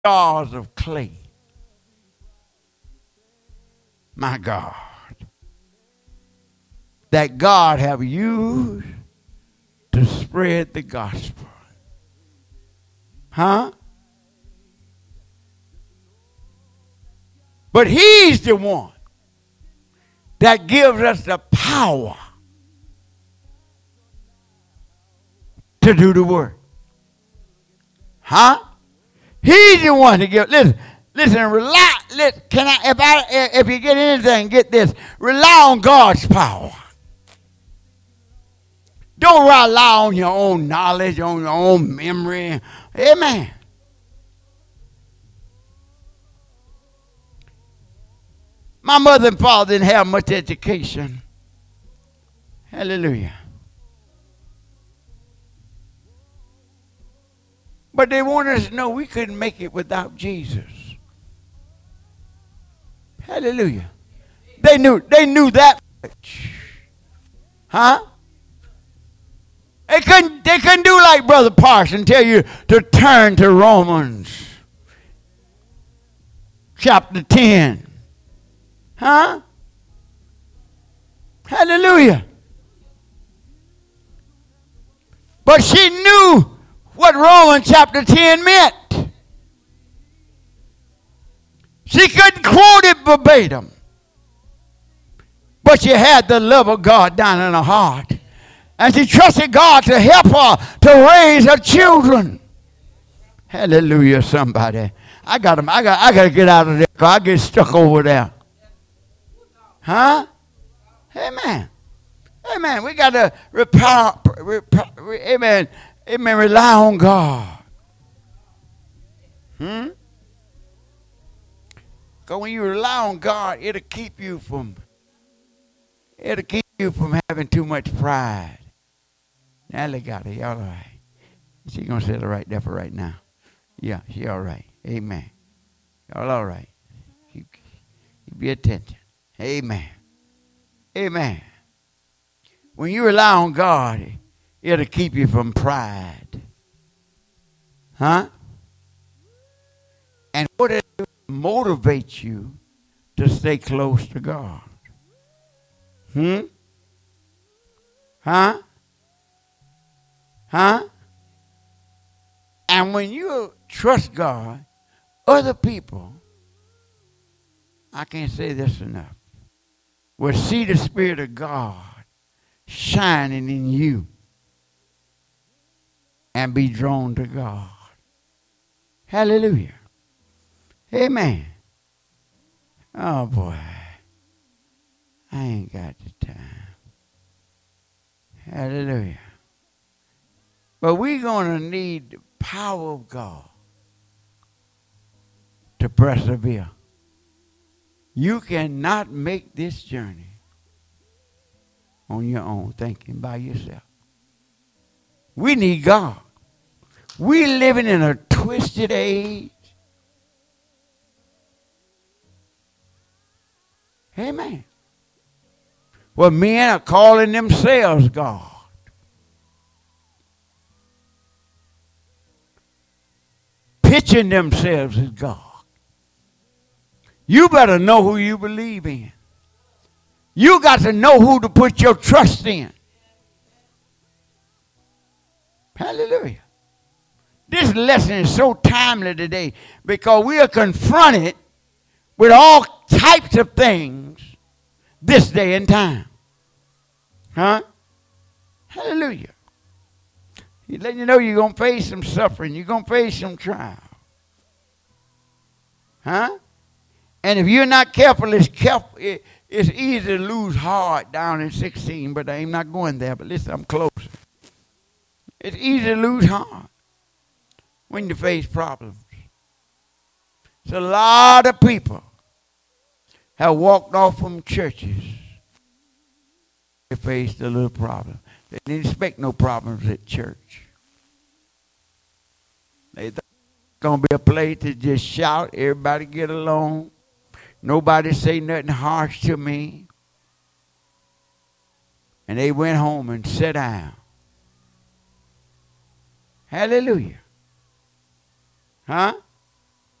jars of clay. My God. That God have used to spread the gospel. Huh? But he's the one that gives us the power to do the work. Huh? He's the one to give. Listen, rely. If you get anything, get this. Rely on God's power. Don't rely on your own knowledge, on your own memory. Amen. My mother and father didn't have much education. Hallelujah. But they wanted us to know we couldn't make it without Jesus. Hallelujah. They knew that much. Huh? They couldn't do like Brother Parson tell you to turn to Romans chapter 10. Huh? Hallelujah. But she knew what Romans chapter 10 meant. She couldn't quote it verbatim. But she had the love of God down in her heart. And she trusted God to help her to raise her children. Hallelujah, somebody. I got to get out of there because I get stuck over there. Huh? Amen. Amen. We got to amen. Amen. Rely on God. Because when you rely on God, it'll keep you from having too much pride. Now got it. Y'all all right. She's going to settle right there for right now. Yeah, she all right. Amen. Y'all all right. Keep your attention. Amen. Amen. When you rely on God, it'll keep you from pride. Huh? And what it motivates you to stay close to God. Huh? Huh? And when you trust God, other people, I can't say this enough, will see the Spirit of God shining in you and be drawn to God. Hallelujah. Amen. Oh boy. I ain't got the time. Hallelujah. But we're going to need the power of God to persevere. You cannot make this journey on your own, thinking by yourself. We need God. We're living in a twisted age. Amen. Well, men are calling themselves God. Pitching themselves as God. You better know who you believe in. You got to know who to put your trust in. Hallelujah. This lesson is so timely today because we are confronted with all types of things this day and time. Huh? Hallelujah. He's letting you know you're going to face some suffering. You're going to face some trial. Huh? And if you're not careful, it's easy to lose heart down in 16, but I'm not going there. But listen, I'm close. It's easy to lose heart when you face problems. So a lot of people have walked off from churches. They faced a little problem. They didn't expect no problems at church. They thought it's going to be a place to just shout, everybody get along. Nobody say nothing harsh to me. And they went home and sat down. Hallelujah. Huh?